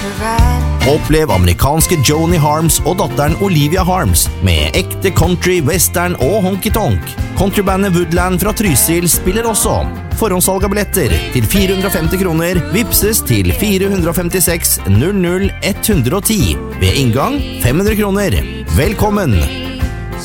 Opplev amerikanske Joni Harms og datteren Olivia Harms med ekte country, western og honky-tonk. Countrybandet Woodland fra Trysil spiller også. Forhåndssalg av billetter til 450 kroner vipses til 456 00 110. Ved inngang 500 kroner. Velkommen!